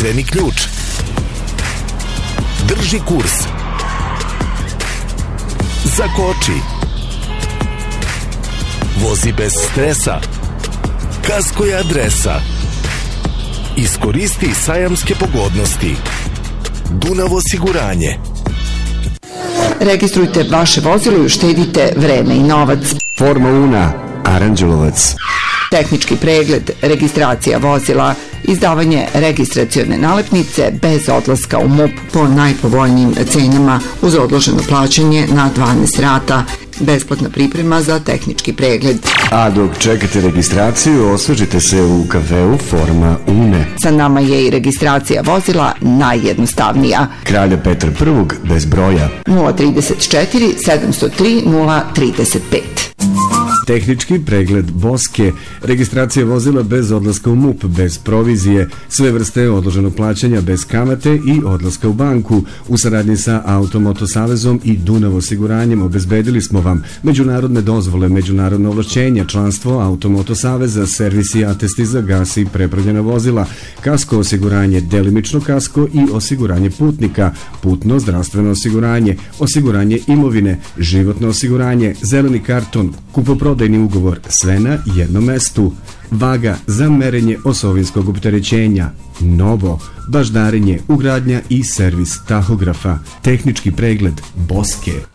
Okreni ključ. Drži kurs. Zakoči. Vozi bez stresa. Kasko je adresa. Iskoristi sajamske pogodnosti. Dunav osiguranje. Registrujte vaše vozilo i uštedite vreme i novac. Forma Una, Aranđelovac. Tehnički pregled, registracija vozila, izdavanje registracione nalepnice bez odlaska u MUP po najpovoljnijim cenama uz odloženo plaćanje na 12 rata. Besplatna priprema za tehnički pregled. A dok čekate registraciju, osvežite se u kafeu Forma Une. Sa nama je i registracija vozila najjednostavnija. Kralja Petra I bez broja. 034 703 035. Tehnički pregled Boske, registracija vozila bez odlaska u MUP, bez provizije, sve vrste odloženog plaćanja bez kamate i odlaska u banku. U saradnji sa Automoto Savezom i Dunav osiguranjem obezbedili smo vam međunarodne dozvole, međunarodne ovlašćenja, članstvo Automoto Saveza, servisi i atesti za gas i prepravljena vozila, kasko osiguranje, delimično kasko i osiguranje putnika, putno zdravstveno osiguranje, osiguranje imovine, životno osiguranje, zeleni karton, kupoprodajni ugovor, sve na jednom mestu. Vaga za merenje osovinskog opterećenja, novo, baždarenje, ugradnja i servis tahografa. Tehnički pregled Boske.